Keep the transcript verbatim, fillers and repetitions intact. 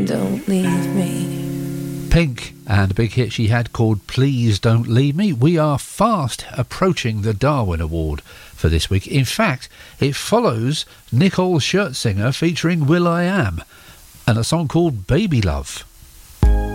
Don't leave me. Pink, and a big hit she had called Please Don't Leave Me. We are fast approaching the Darwin Award for this week. In fact, it follows Nicole Scherzinger featuring Will I Am and a song called Baby Love.